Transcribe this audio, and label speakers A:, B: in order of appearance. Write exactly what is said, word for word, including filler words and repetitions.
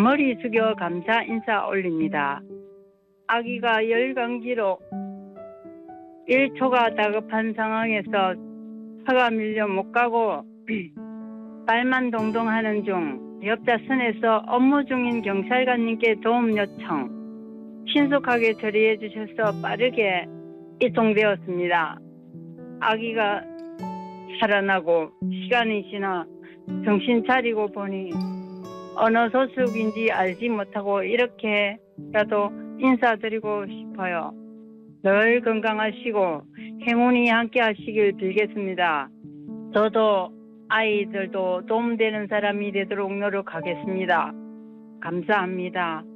A: 머리 숙여 감사 인사 올립니다. 아기가 열감기로 일 초가 다급한 상황에서 차가 밀려 못 가고 발만 동동 하는 중 옆좌선에서 업무 중인 경찰관님께 도움 요청. 신속하게 처리해 주셔서 빠르게 이송되었습니다. 아기가 살아나고 시간이 지나 정신 차리고 보니 어느 소속인지 알지 못하고 이렇게라도 인사드리고 싶어요. 늘 건강하시고 행운이 함께 하시길 빌겠습니다. 저도 아이들도 도움되는 사람이 되도록 노력하겠습니다. 감사합니다.